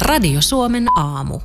Radio Suomen aamu.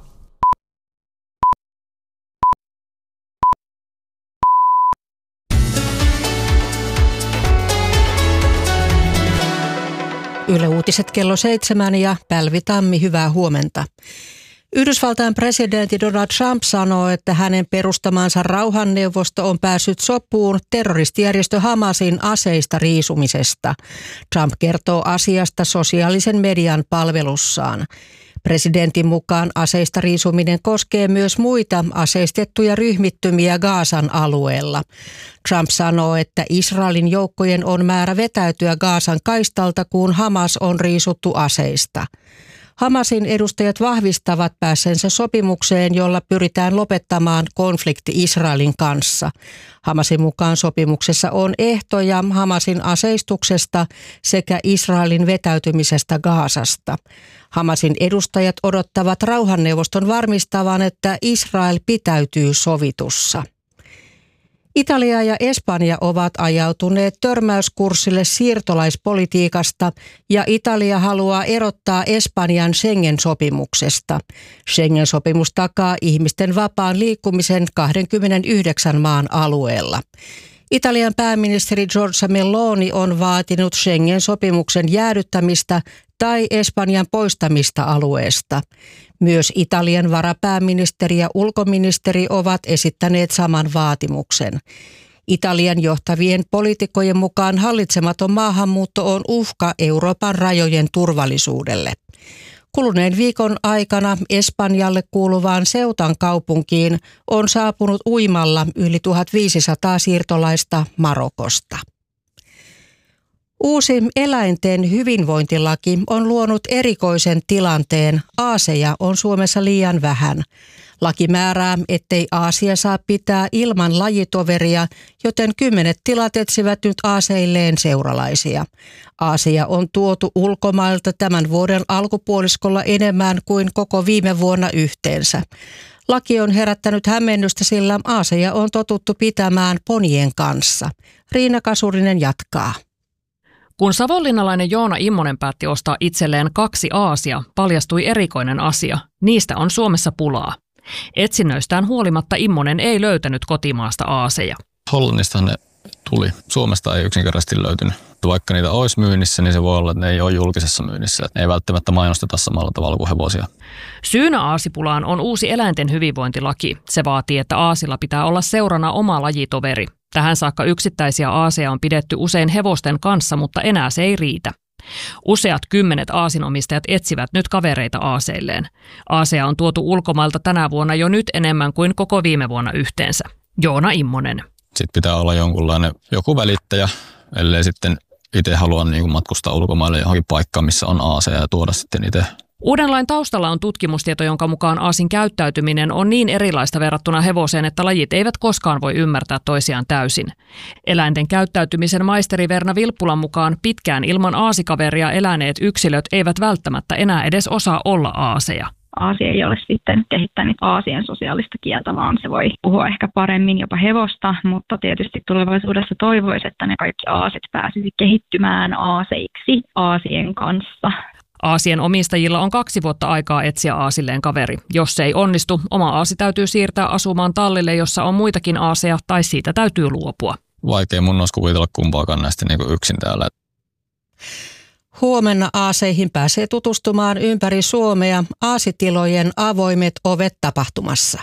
Yle Uutiset kello 7 ja Pälvi Tammi, hyvää huomenta. Yhdysvaltain presidentti Donald Trump sanoo, että hänen perustamansa rauhanneuvosto on päässyt sopuun terroristijärjestö Hamasin aseista riisumisesta. Trump kertoo asiasta sosiaalisen median palvelussaan. Presidentin mukaan aseista riisuminen koskee myös muita aseistettuja ryhmittymiä Gazan alueella. Trump sanoo, että Israelin joukkojen on määrä vetäytyä Gazan kaistalta, kun Hamas on riisuttu aseista. Hamasin edustajat vahvistavat päässeensä sopimukseen, jolla pyritään lopettamaan konflikti Israelin kanssa. Hamasin mukaan sopimuksessa on ehtoja Hamasin aseistuksesta sekä Israelin vetäytymisestä Gazasta. Hamasin edustajat odottavat rauhanneuvoston varmistavan, että Israel pitäytyy sovitussa. Italia ja Espanja ovat ajautuneet törmäyskurssille siirtolaispolitiikasta ja Italia haluaa erottaa Espanjan Schengen-sopimuksesta. Schengen-sopimus takaa ihmisten vapaan liikkumisen 29 maan alueella. Italian pääministeri Giorgia Meloni on vaatinut Schengen-sopimuksen jäädyttämistä tai Espanjan poistamista alueesta. Myös Italian varapääministeri ja ulkoministeri ovat esittäneet saman vaatimuksen. Italian johtavien poliitikkojen mukaan hallitsematon maahanmuutto on uhka Euroopan rajojen turvallisuudelle. Kuluneen viikon aikana Espanjalle kuuluvaan Ceutan kaupunkiin on saapunut uimalla yli 1500 siirtolaista Marokosta. Uusi eläinten hyvinvointilaki on luonut erikoisen tilanteen. aaseja on Suomessa liian vähän. Laki määrää, ettei aasia saa pitää ilman lajitoveria, joten 10 tilat etsivät nyt aaseilleen seuralaisia. Aasia on tuotu ulkomailta tämän vuoden alkupuoliskolla enemmän kuin koko viime vuonna yhteensä. Laki on herättänyt hämmennystä, sillä aaseja on totuttu pitämään ponien kanssa. Riina Kasurinen jatkaa. Kun savonlinnalainen Joona Immonen päätti ostaa itselleen 2 aasia, paljastui erikoinen asia. Niistä on Suomessa pulaa. Etsinnöistään huolimatta Immonen ei löytänyt kotimaasta aaseja. Hollannista ne tuli. Suomesta ei yksinkertaisesti löytynyt. Vaikka niitä olisi myynnissä, niin se voi olla, että ne ei ole julkisessa myynnissä. Ei välttämättä mainosteta samalla tavalla kuin hevosia. Syynä aasipulaan on uusi eläinten hyvinvointilaki. Se vaatii, että aasilla pitää olla seurana oma lajitoveri. Tähän saakka yksittäisiä aaseja on pidetty usein hevosten kanssa, mutta enää se ei riitä. Useat 10 aasinomistajat etsivät nyt kavereita aaseilleen. Aaseja on tuotu ulkomailta tänä vuonna jo nyt enemmän kuin koko viime vuonna yhteensä. Joona Immonen. Sitten pitää olla joku välittäjä, ellei sitten itse halua matkustaa ulkomaille johonkin paikkaan, missä on aaseja ja tuoda sitten itse. Uuden lain taustalla on tutkimustieto, jonka mukaan aasin käyttäytyminen on niin erilaista verrattuna hevoseen, että lajit eivät koskaan voi ymmärtää toisiaan täysin. Eläinten käyttäytymisen maisteri Verna Vilppulan mukaan pitkään ilman aasikaveria eläneet yksilöt eivät välttämättä enää edes osaa olla aaseja. Aasi ei ole sitten kehittänyt aasien sosiaalista kieltä, vaan se voi puhua ehkä paremmin jopa hevosta, mutta tietysti tulevaisuudessa toivoisi, että ne kaikki aasit pääsisi kehittymään aaseiksi aasien kanssa. Aasien omistajilla on 2 vuotta aikaa etsiä aasilleen kaveri. Jos se ei onnistu, oma aasi täytyy siirtää asumaan tallille, jossa on muitakin aaseja, tai siitä täytyy luopua. Vaikea mun olisi kuvitella kumpaakaan näistä yksin täällä. Huomenna aaseihin pääsee tutustumaan ympäri Suomea aasitilojen avoimet ovet -tapahtumassa.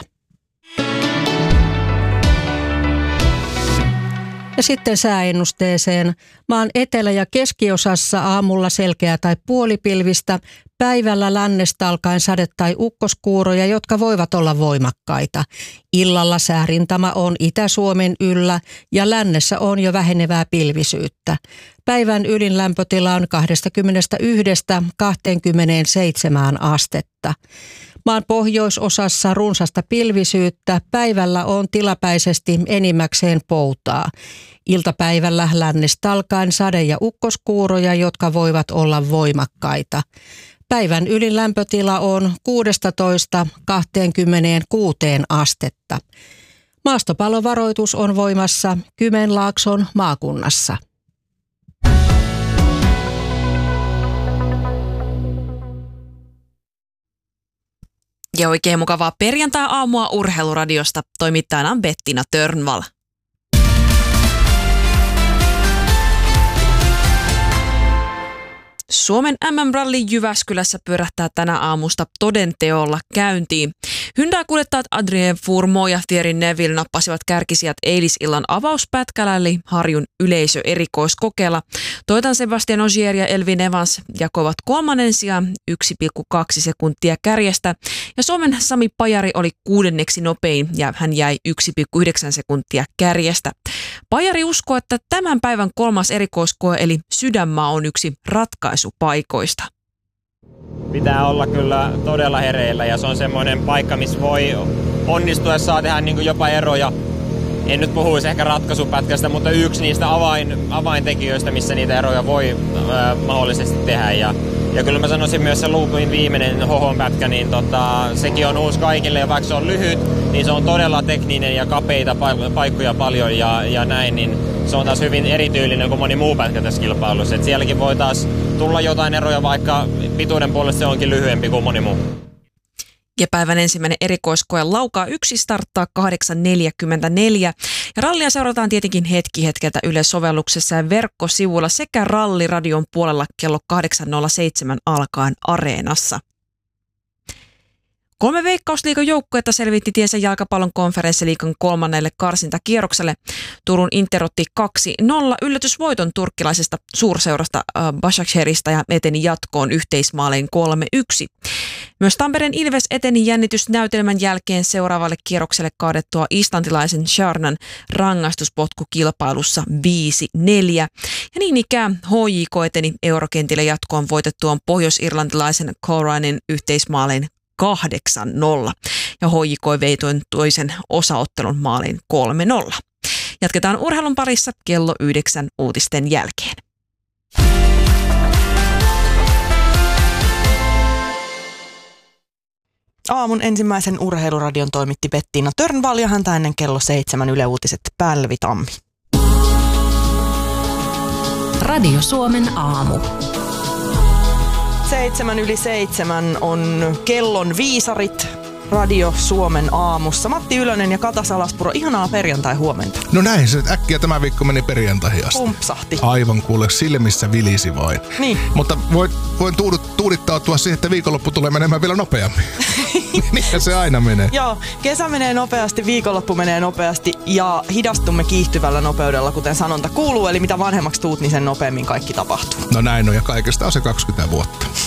Ja sitten sääennusteeseen. Maan etelä- ja keskiosassa aamulla selkeää tai puolipilvistä, päivällä lännestä alkaen sade- tai ukkoskuuroja, jotka voivat olla voimakkaita. Illalla säärintama on Itä-Suomen yllä ja lännessä on jo vähenevää pilvisyyttä. Päivän ylin lämpötila on 21–27 astetta. Maan pohjoisosassa runsasta pilvisyyttä, päivällä on tilapäisesti enimmäkseen poutaa. Iltapäivällä lännestä alkaen sade- ja ukkoskuuroja, jotka voivat olla voimakkaita. Päivän ylin lämpötila on 16–26 astetta. Maastopallovaroitus on voimassa Kymenlaakson maakunnassa. Ja oikein mukavaa perjantai-aamua Urheiluradiosta. Toimittajana on Bettina Törnvall. Suomen MM-ralli Jyväskylässä pyörähtää tänä aamusta todenteolla käyntiin. Hyundai-kuljettajat Adrien Fourmont ja Thierry Neuville nappasivat kärkisijat eilisillan avauspätkällä eli Harjun yleisöerikoiskokeella. Toyotan Sebastian Ogier ja Elfyn Evans jakoivat kolmannen sijaan 1,2 sekuntia kärjestä. Ja Suomen Sami Pajari oli 6. nopein ja hän jäi 1,9 sekuntia kärjestä. Pajari uskoo, että tämän päivän 3. erikoiskoe eli Sydänmaa on yksi ratkaisupaikoista. Pitää olla kyllä todella hereillä ja se on semmoinen paikka, missä voi onnistuessaan tehdä niin kuin jopa eroja. En nyt puhuisi ehkä ratkaisupätkästä, mutta yksi niistä avaintekijöistä, missä niitä eroja voi mahdollisesti tehdä. Ja kyllä mä sanoisin myös se loopin viimeinen hohon-pätkä, niin sekin on uusi kaikille ja vaikka se on lyhyt, niin se on todella tekninen ja kapeita paikkoja paljon ja näin, niin se on taas hyvin erityylinen kuin moni muu pätkä tässä kilpailussa. Et sielläkin voi taas tulla jotain eroja, vaikka pituuden puolesta se onkin lyhyempi kuin moni muu. Ja päivän ensimmäinen erikoiskoe Laukaa 1 starttaa 8.44. Ja rallia seurataan tietenkin hetki hetkeltä Yle-sovelluksessa ja verkkosivuilla sekä Ralliradion puolella kello 8.07 alkaen Areenassa. 3 Veikkausliigan joukkuetta selvitti tiensä jalkapallon konferenssiliigan 3. karsintakierrokselle. Turun Inter otti 2-0 yllätysvoiton turkkilaisesta suurseurasta Başakşehiristä ja eteni jatkoon yhteismaalein 3-1. Myös Tampereen Ilves eteni jännitysnäytelmän jälkeen seuraavalle kierrokselle kaadettua islantilaisen Sharnan rangaistuspotkukilpailussa 5-4. Ja niin ikään HJK eteni eurokentille jatkoon voitettuaan pohjois-irlantilaisen Colerainin yhteismaalein 8-0. Ja HJK vei toisen osaottelun maalin 3-0. Jatketaan urheilun parissa kello 9 uutisten jälkeen. Aamun ensimmäisen urheiluradion toimitti Bettina Törnvall ja häntä ennen kello 7 Yle Uutiset Pälvi Tammi. Radio Suomen aamu. 7:07 on kellon viisarit Radio Suomen aamussa. Matti Ylönen ja Kata Salaspuro, ihanaa perjantai-huomenta. No näin se äkkiä tämä viikko meni perjantaihin asti. Pumpsahti. Aivan kuule, silmissä vilisi vain. Niin. Mutta voin tuudittautua siihen, että viikonloppu tulee menemään vielä nopeammin. Niin se aina menee. Joo, kesä menee nopeasti, viikonloppu menee nopeasti ja hidastumme kiihtyvällä nopeudella, kuten sanonta kuuluu. Eli mitä vanhemmaksi tuut, niin sen nopeammin kaikki tapahtuu. No näin on, ja kaikesta on se 20 vuotta.